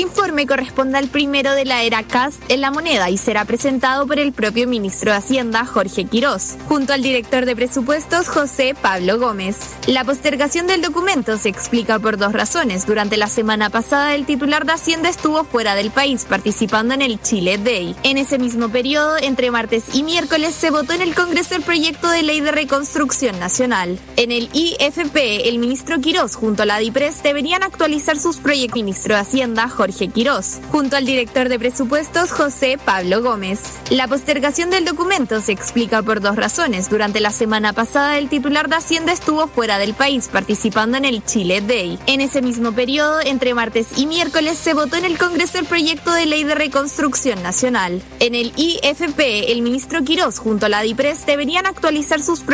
informe corresponde al primero de la era Kast en la moneda y será presentado por el propio ministro de Hacienda, Jorge Quirós, junto al director de presupuestos, José Pablo Gómez. La postergación del documento se explica por dos razones. Durante la semana pasada, el titular de Hacienda estuvo fuera del país participando en el Chile Day. En ese mismo periodo, entre martes y miércoles, se votó en el Congreso el proyecto de ley de reconstrucción nacional. En el IFP, el ministro Quirós junto a la DIPRES deberían actualizar sus proyectos. Ministro de Hacienda, Jorge Quirós, junto al director de presupuestos, José Pablo Gómez. La postergación del documento se explica por dos razones. Durante la semana pasada, el titular de Hacienda estuvo fuera del país participando en el Chile Day. En ese mismo periodo, entre martes y miércoles, se votó en el Congreso el proyecto de ley de reconstrucción nacional. En el IFP, el ministro Quirós junto a la DIPRES deberían actualizar sus